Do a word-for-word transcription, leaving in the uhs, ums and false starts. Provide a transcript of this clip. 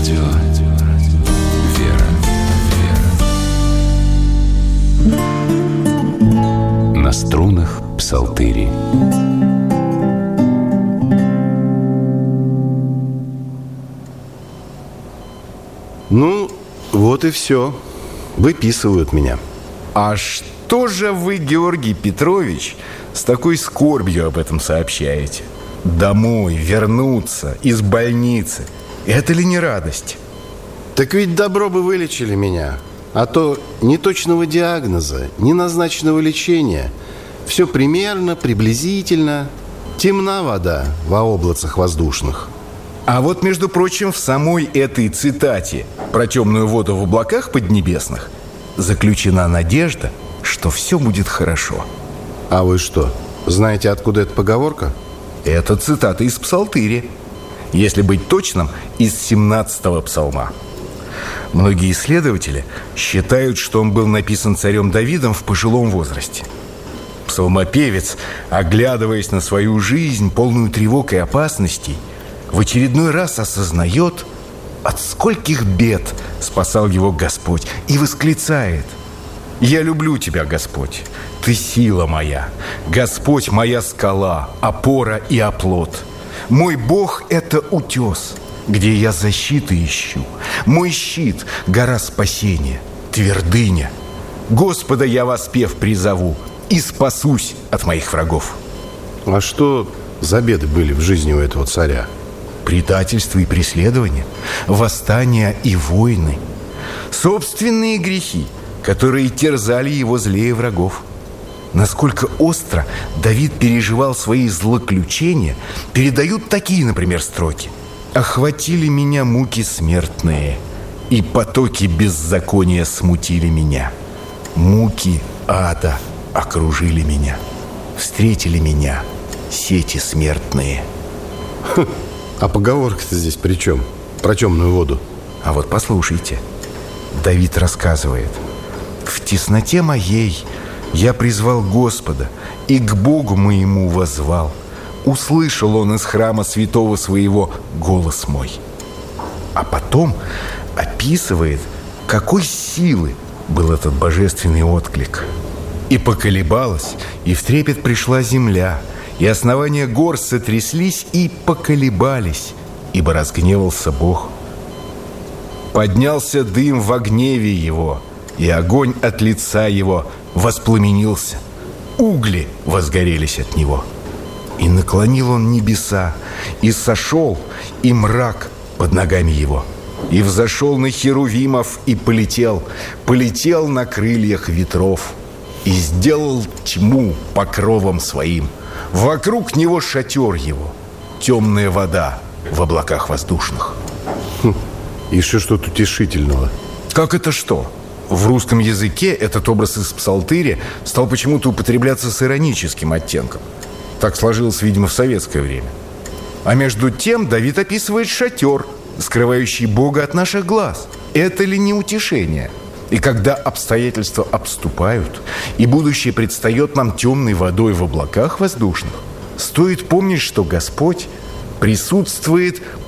Радио «Вера». На струнах псалтыри. Ну, вот и все. Выписывают меня. А что же вы, Георгий Петрович, с такой скорбью об этом сообщаете? Домой вернуться из больницы — это ли не радость? Так ведь добро бы вылечили меня. А то ни точного диагноза, ни назначенного лечения. Все примерно, приблизительно. Темна вода во облацах воздушных. А вот, между прочим, в самой этой цитате про темную воду в облаках поднебесных заключена надежда, что все будет хорошо. А вы что, знаете, откуда эта поговорка? Это цитата из Псалтыри. Если быть точным, из семнадцатого псалма. Многие исследователи считают, что он был написан царем Давидом в пожилом возрасте. Псалмопевец, оглядываясь на свою жизнь, полную тревог и опасностей, в очередной раз осознает, от скольких бед спасал его Господь, и восклицает: «Я люблю Тебя, Господь, Ты сила моя, Господь моя скала, опора и оплот. Мой Бог — это утес, где я защиты ищу, мой щит — гора спасения, твердыня. Господа я воспев призову и спасусь от моих врагов». А что за беды были в жизни у этого царя? Предательство и преследование, восстания и войны, собственные грехи, которые терзали его злее врагов. Насколько остро Давид переживал свои злоключения, передают такие, например, строки: «Охватили меня муки смертные, и потоки беззакония смутили меня. Муки ада окружили меня, встретили меня сети смертные». Хм. А поговорка-то здесь при чем? Про темную воду. А вот послушайте. Давид рассказывает: «В тесноте моей я призвал Господа, и к Богу моему воззвал. Услышал Он из храма святого своего голос мой». А потом описывает, какой силы был этот божественный отклик. «И поколебалась, и в трепет пришла земля, и основания гор сотряслись и поколебались, ибо разгневался Бог. Поднялся дым во гневе его, и огонь от лица его воспламенился. Угли возгорелись от него. И наклонил он небеса, и сошел, и мрак под ногами его. И взошел на херувимов, и полетел, полетел на крыльях ветров, и сделал тьму покровом своим. Вокруг него шатер его, темная вода в облаках воздушных». Хм. И что ж тут утешительного? Как это что? В русском языке этот образ из Псалтыри стал почему-то употребляться с ироническим оттенком. Так сложилось, видимо, в советское время. А между тем Давид описывает шатер, скрывающий Бога от наших глаз. Это ли не утешение? И когда обстоятельства обступают, и будущее предстает нам темной водой в облаках воздушных, стоит помнить, что Господь присутствует